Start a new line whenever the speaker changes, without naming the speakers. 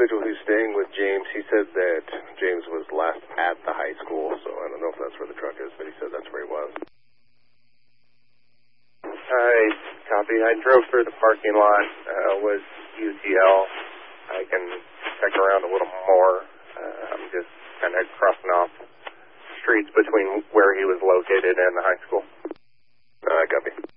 individual who's staying with James, he said that James was last at the high school, so I don't know if that's where the truck is, but he said that's where he was.
Hi, copy. I drove through the parking lot with UTL. I can check around a little more. I'm just kind of crossing off streets between where he was located and the high school.
Copy.